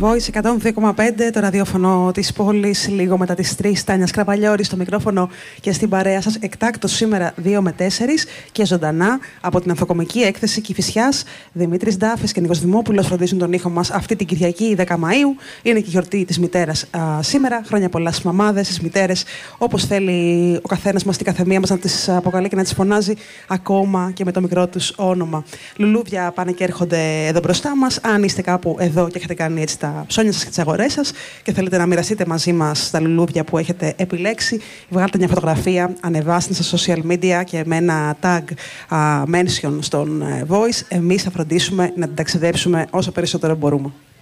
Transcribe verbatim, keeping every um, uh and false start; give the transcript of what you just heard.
Voice εκατόν δύο κόμμα πέντε, το ραδιόφωνο της πόλης, λίγο μετά τις τρεις. Τάνια Σκραπαλιώρη στο μικρόφωνο και στην παρέα σας. Εκτάκτως σήμερα δύο με τέσσερις και ζωντανά από την Ανθοκομική Έκθεση Κηφισιάς. Δημήτρης Ντάφης και Νίκος Δημόπουλος φροντίζουν τον ήχο μας αυτή την Κυριακή δέκα Μαΐου. Είναι και η γιορτή της μητέρας α, σήμερα. Χρόνια πολλά στις μαμάδες, στις μητέρες, όπως θέλει ο καθένας μας, την καθεμία μας να τις αποκαλεί και να τις φωνάζει ακόμα και με το μικρό τους όνομα. Λουλούδια πάνε και έρχονται εδώ μπροστά μας. Αν είστε κάπου εδώ και έχετε κάνει έτσι τα ψώνια σας και τις αγορές σας και θέλετε να μοιραστείτε μαζί μας τα λουλούδια που έχετε επιλέξει, βγάλτε μια φωτογραφία, ανεβάστε στα social media και με ένα tag uh, mention στον uh, Voice. Εμείς θα φροντίσουμε να την ταξιδέψουμε όσο περισσότερο μπορούμε.